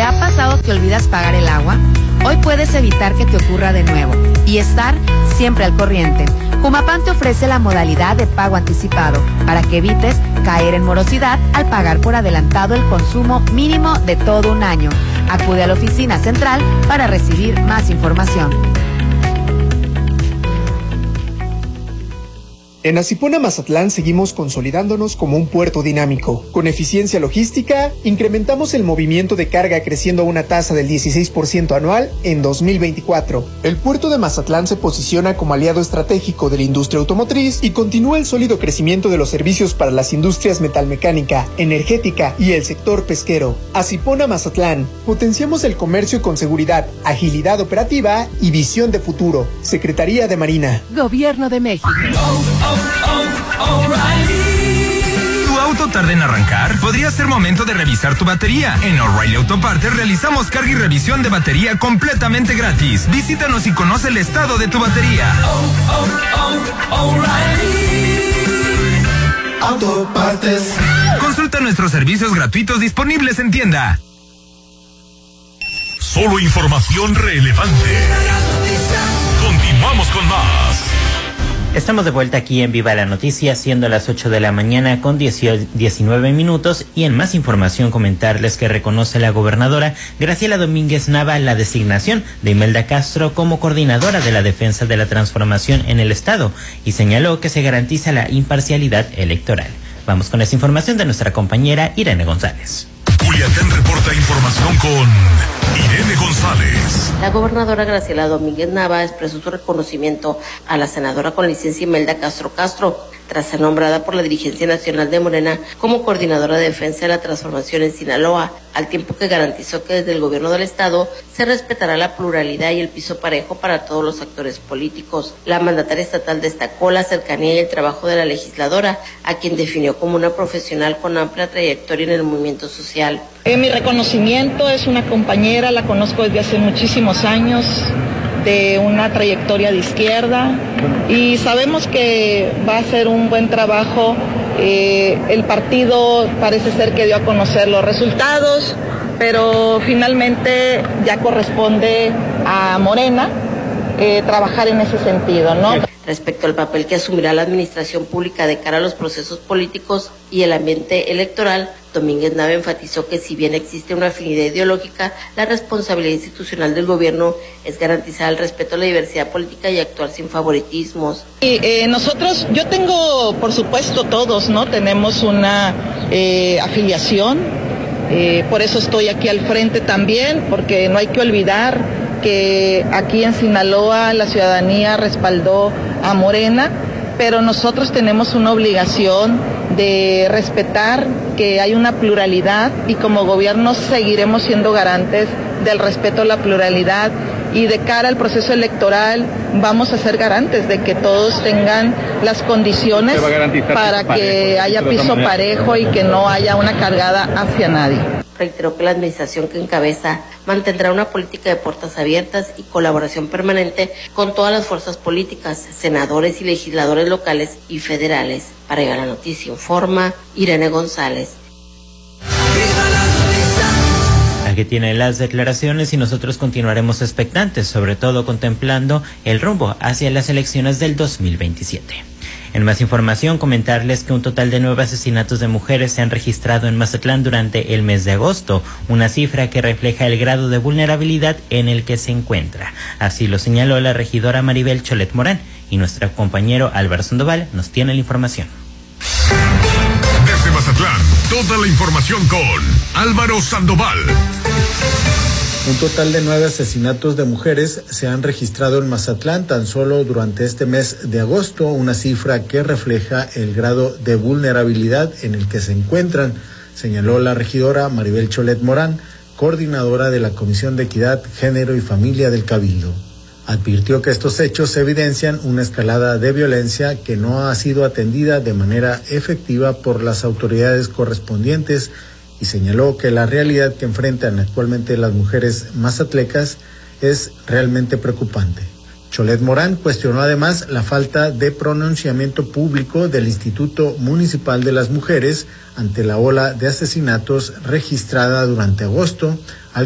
ha pasado que olvidas pagar el agua? Hoy puedes evitar que te ocurra de nuevo y estar siempre al corriente. Jumapam te ofrece la modalidad de pago anticipado para que evites caer en morosidad al pagar por adelantado el consumo mínimo de todo un año. Acude a la oficina central para recibir más información. En Asipona Mazatlán seguimos consolidándonos como un puerto dinámico. Con eficiencia logística, incrementamos el movimiento de carga creciendo a una tasa del 16% anual en 2024. El puerto de Mazatlán se posiciona como aliado estratégico de la industria automotriz y continúa el sólido crecimiento de los servicios para las industrias metalmecánica, energética y el sector pesquero. Asipona Mazatlán, potenciamos el comercio con seguridad, agilidad operativa y visión de futuro. Secretaría de Marina. Gobierno de México. ¿Tu auto tarda en arrancar? Podría ser momento de revisar tu batería. En O'Reilly Auto Parts realizamos carga y revisión de batería completamente gratis. Visítanos y conoce el estado de tu batería. O'Reilly Auto Parts. Consulta nuestros servicios gratuitos disponibles en tienda. Solo información relevante. Continuamos con más. Estamos de vuelta aquí en Viva la Noticia, siendo las 8 de la mañana con 19 minutos, y en más información comentarles que reconoce la gobernadora Graciela Domínguez Nava la designación de Imelda Castro como coordinadora de la defensa de la transformación en el Estado y señaló que se garantiza la imparcialidad electoral. Vamos con esa información de nuestra compañera Irene González. Culiacán reporta información con Irene González. La gobernadora Graciela Domínguez Nava expresó su reconocimiento a la senadora con licencia Imelda Castro tras ser nombrada por la dirigencia nacional de Morena como coordinadora de defensa de la transformación en Sinaloa, al tiempo que garantizó que desde el gobierno del estado se respetará la pluralidad y el piso parejo para todos los actores políticos. La mandataria estatal destacó la cercanía y el trabajo de la legisladora, a quien definió como una profesional con amplia trayectoria en el movimiento social. Mi reconocimiento, es una compañera, la conozco desde hace muchísimos años, de una trayectoria de izquierda, y sabemos que va a hacer un buen trabajo. El partido parece ser que dio a conocer los resultados, pero finalmente ya corresponde a Morena trabajar en ese sentido, ¿no? Respecto al papel que asumirá la administración pública de cara a los procesos políticos y el ambiente electoral, Domínguez Nava enfatizó que si bien existe una afinidad ideológica, la responsabilidad institucional del gobierno es garantizar el respeto a la diversidad política y actuar sin favoritismos. Y nosotros, yo tengo, por supuesto, todos, ¿no? Tenemos una afiliación, por eso estoy aquí al frente también, porque no hay que olvidar que aquí en Sinaloa la ciudadanía respaldó a Morena, pero nosotros tenemos una obligación de respetar que hay una pluralidad, y como gobierno seguiremos siendo garantes del respeto a la pluralidad, y de cara al proceso electoral vamos a ser garantes de que todos tengan las condiciones para que haya piso parejo y que no haya una cargada hacia nadie. Reiteró que la administración que encabeza mantendrá una política de puertas abiertas y colaboración permanente con todas las fuerzas políticas, senadores y legisladores locales y federales. Para Viva la Noticia informa Irene González. Aquí tienen las declaraciones y nosotros continuaremos expectantes, sobre todo contemplando el rumbo hacia las elecciones del 2027. En más información, comentarles que un total de 9 asesinatos de mujeres se han registrado en Mazatlán durante el mes de agosto, una cifra que refleja el grado de vulnerabilidad en el que se encuentra. Así lo señaló la regidora Maribel Cholet Morán, y nuestro compañero Álvaro Sandoval nos tiene la información. Desde Mazatlán, toda la información con Álvaro Sandoval. Un total de 9 asesinatos de mujeres se han registrado en Mazatlán tan solo durante este mes de agosto, una cifra que refleja el grado de vulnerabilidad en el que se encuentran, señaló la regidora Maribel Cholet Morán, coordinadora de la Comisión de Equidad, Género y Familia del Cabildo. Advirtió que estos hechos evidencian una escalada de violencia que no ha sido atendida de manera efectiva por las autoridades correspondientes, y señaló que la realidad que enfrentan actualmente las mujeres mazatlecas es realmente preocupante. Cholet Morán cuestionó además la falta de pronunciamiento público del Instituto Municipal de las Mujeres ante la ola de asesinatos registrada durante agosto,